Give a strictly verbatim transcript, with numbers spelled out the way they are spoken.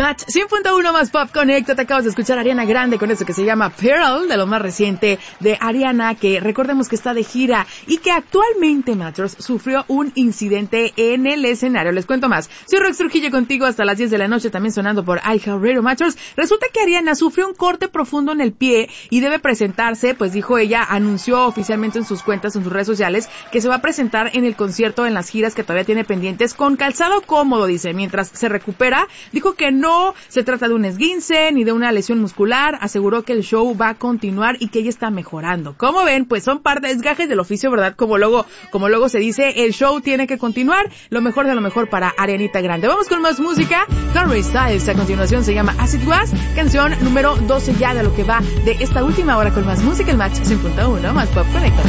Match cien punto uno más Pop Connect. Te acabas de escuchar a Ariana Grande con eso que se llama Pearl, de lo más reciente de Ariana, que recordemos que está de gira y que actualmente, Matchers, sufrió un incidente en el escenario. Les cuento más. Soy Rox Trujillo contigo hasta las diez de la noche, también sonando por iHeartRadio. Matchers, resulta que Ariana sufrió un corte profundo en el pie y debe presentarse, pues dijo ella, anunció oficialmente en sus cuentas, en sus redes sociales, que se va a presentar en el concierto, en las giras que todavía tiene pendientes, con calzado cómodo, dice, mientras se recupera. Dijo que no se trata de un esguince ni de una lesión muscular, aseguró que el show va a continuar y que ella está mejorando. Como ven, pues son parte de gajes del oficio, ¿verdad? Como luego, como luego se dice, el show tiene que continuar, lo mejor de lo mejor para Arianita Grande. Vamos con más música. Harry Styles a continuación se llama As It Was, canción número doce ya de lo que va de esta última hora con más música, el Match cien punto uno más Pop Connect.